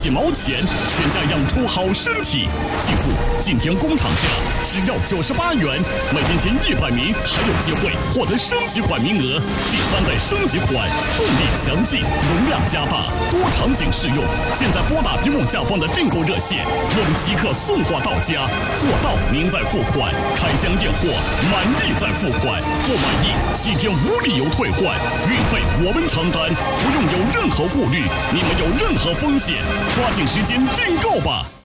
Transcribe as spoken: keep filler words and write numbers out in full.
几毛钱，全家养出好身体。记住，今天工厂价只要九十八元，每天前一百名还有机会获得升级款名额。第三代升级款，动力强劲，容量加大，多场景适用。现在拨打屏幕下方的订购热线，我们即刻送货到家，货到您再付款，开箱验货，满意再付款，不满意七天无理由退换，运费我们承担，不用有任何顾虑，你们有任何风险。抓紧时间订购吧！